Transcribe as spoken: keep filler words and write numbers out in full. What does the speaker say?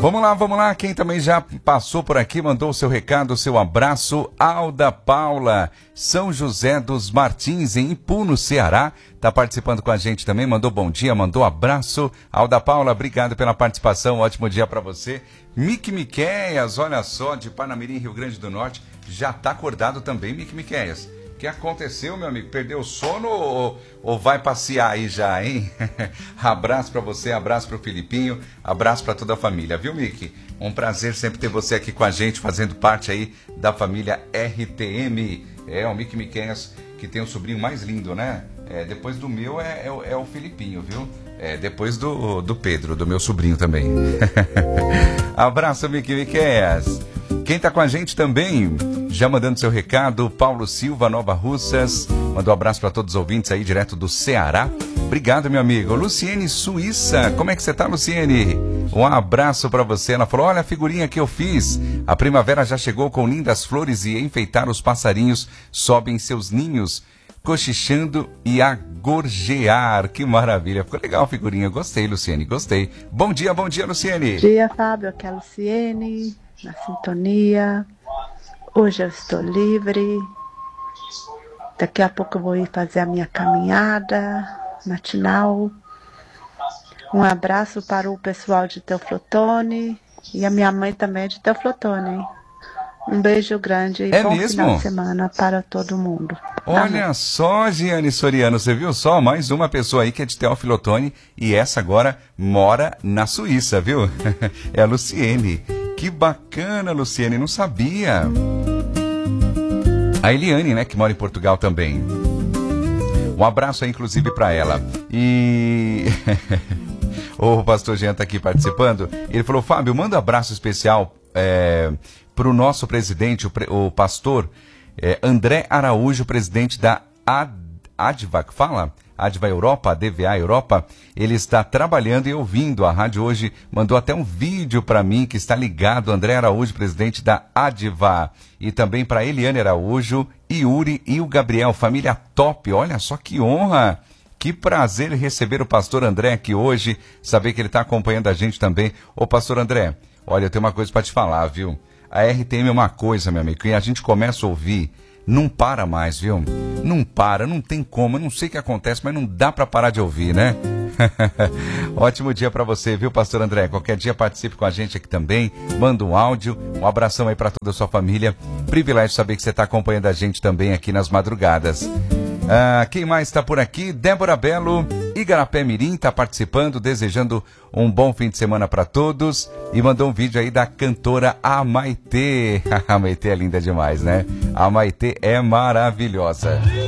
Vamos lá, vamos lá. Quem também já passou por aqui, mandou o seu recado, o seu abraço. Alda Paula, São José dos Martins, em Ipu, no Ceará. Está participando com a gente também, mandou bom dia, mandou abraço. Alda Paula, obrigado pela participação, ótimo dia para você. Mick Miqueias, olha só, de Panamirim, Rio Grande do Norte, já está acordado também, Mick Miqueias. O que aconteceu, meu amigo? Perdeu o sono ou, ou vai passear aí já, hein? Abraço para você, abraço para o Filipinho, abraço para toda a família, viu, Mick? Um prazer sempre ter você aqui com a gente, fazendo parte aí da família R T M. É, o Mick Miqueias, que tem o sobrinho mais lindo, né? É, depois do meu é, é, é o Filipinho, viu? É, depois do, do Pedro, do meu sobrinho também. Abraço, Mick Miqueias. Quem tá com a gente também, já mandando seu recado, Paulo Silva, Nova Russas, mandou um abraço para todos os ouvintes aí, direto do Ceará. Obrigado, meu amigo. Luciene Suíça, como é que você tá, Luciene? Um abraço para você. Ela falou, olha a figurinha que eu fiz. A primavera já chegou com lindas flores e enfeitar os passarinhos sobem seus ninhos, cochichando e a gorjear. Que maravilha. Ficou legal a figurinha. Gostei, Luciene, gostei. Bom dia, bom dia, Luciene. Bom dia, Fábio. Aqui é a Luciene, na sintonia. Hoje eu estou livre. Daqui a pouco eu vou ir fazer a minha caminhada matinal. Um abraço para o pessoal de Teoflotone e a minha mãe também é de Teoflotone. Um beijo grande e é bom mesmo? final de semana para todo mundo. Olha Amém. Só, Giane Soriano, você viu só? Mais uma pessoa aí que é de Teoflotone e essa agora mora na Suíça, viu? É a Luciene. Que bacana, Luciene, não sabia. A Eliane, né, que mora em Portugal também. Um abraço aí, inclusive, para ela. E... o pastor Jean tá aqui participando. Ele falou, Fábio, manda um abraço especial é, para o nosso presidente, o, pre... o pastor é, André Araújo, presidente da Ad... Adva, que fala? Adva Europa, a D V A Europa. Ele está trabalhando e ouvindo a rádio hoje. Mandou até um vídeo para mim que está ligado. André Araújo, presidente da Adva. E também para Eliane Araújo, Yuri e o Gabriel. Família top. Olha só que honra. Que prazer receber o pastor André aqui hoje, saber que ele está acompanhando a gente também. Ô, pastor André, olha, eu tenho uma coisa para te falar, viu? A R T M é uma coisa, meu amigo, que a gente começa a ouvir, não para mais, viu? Não para, não tem como, eu não sei o que acontece, mas não dá para parar de ouvir, né? Ótimo dia para você, viu, pastor André? Qualquer dia participe com a gente aqui também, manda um áudio, um abração aí para toda a sua família. Privilégio saber que você está acompanhando a gente também aqui nas madrugadas. Ah, quem mais está por aqui? Débora Belo, Igarapé Mirim, está participando, desejando um bom fim de semana para todos. E mandou um vídeo aí da cantora Amaitê. A Amaitê é linda demais, né? A Amaitê é maravilhosa.